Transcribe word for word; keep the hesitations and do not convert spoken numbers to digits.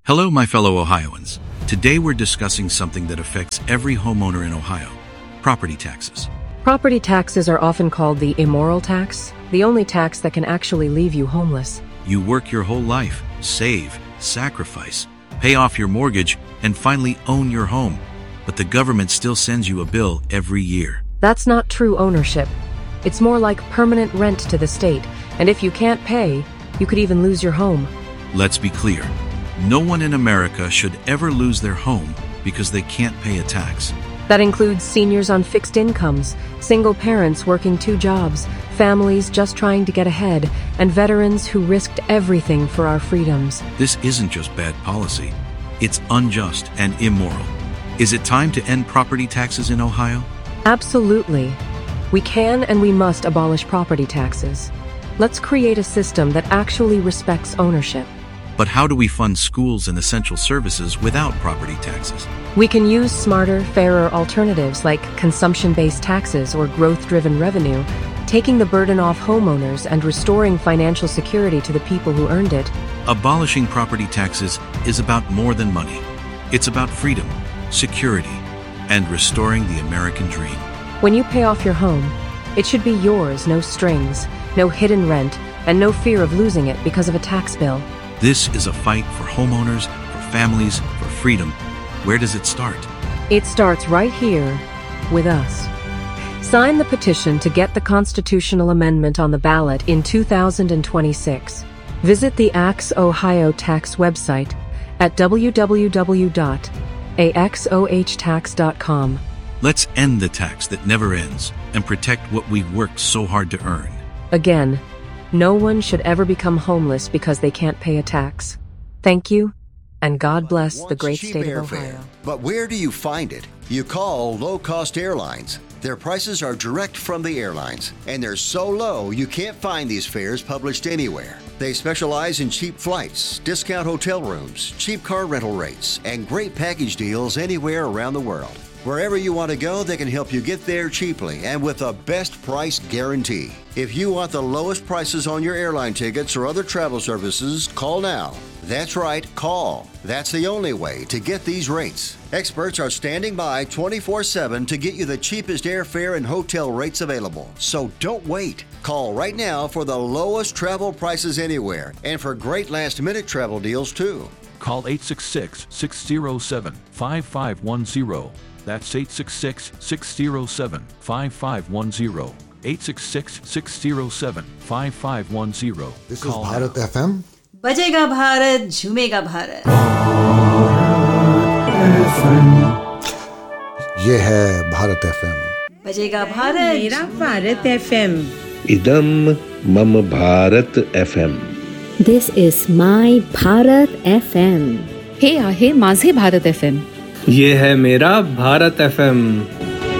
Hello, my fellow Ohioans. Today we're discussing something that affects every homeowner in Ohio: property taxes. Property taxes are often called the immoral tax, the only tax that can actually leave you homeless. You work your whole life, save, sacrifice, pay off your mortgage, and finally own your home. But the government still sends you a bill every year. That's not true ownership. It's more like permanent rent to the state, and if you can't pay, you could even lose your home. Let's be clear. No one in America should ever lose their home because they can't pay a tax. That includes seniors on fixed incomes, single parents working two jobs, families just trying to get ahead, and veterans who risked everything for our freedoms. This isn't just bad policy. It's unjust and immoral. Is it time to end property taxes in Ohio? Absolutely. We can and we must abolish property taxes. Let's create a system that actually respects ownership. But how do we fund schools and essential services without property taxes? We can use smarter, fairer alternatives like consumption-based taxes or growth-driven revenue, taking the burden off homeowners and restoring financial security to the people who earned it. Abolishing property taxes is about more than money. It's about freedom, security, and restoring the American dream. When you pay off your home, it should be yours, no strings, no hidden rent, and no fear of losing it because of a tax bill. This is a fight for homeowners, for families, for freedom. Where does it start? It starts right here with us. Sign the petition to get the constitutional amendment on the ballot in two thousand twenty-six. Visit the Axe Ohio Tax website at w w w dot a x o h tax dot com. Let's end the tax that never ends and protect what we've worked so hard to earn. Again, no one should ever become homeless because they can't pay a tax. Thank you, and God bless the great state of Ohio. But where do you find it? You call Low Cost Airlines. Their prices are direct from the airlines, and they're so low you can't find these fares published anywhere. They specialize in cheap flights, discount hotel rooms, cheap car rental rates, and great package deals anywhere around the world. Wherever you want to go, they can help you get there cheaply and with a best price guarantee. If you want the lowest prices on your airline tickets or other travel services, call now. That's right, call. That's the only way to get these rates. Experts are standing by twenty-four seven to get you the cheapest airfare and hotel rates available. So don't wait. Call right now for the lowest travel prices anywhere and for great last-minute travel deals too. Call eight six six, six zero seven, five five one zero. That's eight six six, six zero seven, five five one zero. eight six six, six zero seven, five five one zero. This Call is Bharat now. F M. बजेगा भारत झूमेगा भारत. ये है Bharat F M. बजेगा भारत मेरा Bharat F M. इदम मम Bharat F M. This is my Bharat F M. हे आहे माझे Bharat F M. ये है मेरा भारत एफ एम.